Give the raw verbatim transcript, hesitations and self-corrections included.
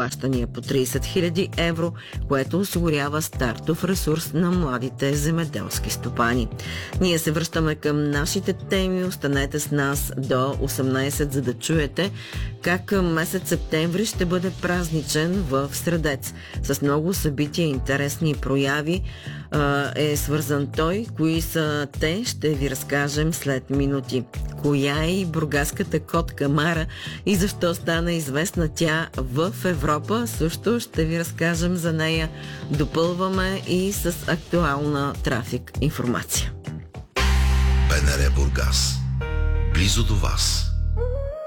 плащания по трийсет хиляди евро, което осигурява стартов ресурс на младите земеделски стопани. Ние се връщаме към нашите теми. Останете с нас до осемнайсет, за да чуете как месец септември ще бъде празничен в Средец. С много събития, интересни прояви е свързан той. Кои са те, ще ви разкажем след минути. Коя е и бургаската котка Мара и защо стана известна тя в Европа, също ще ви разкажем за нея. Допълваме и с актуална трафик информация. БНР Бургас. Близо до вас.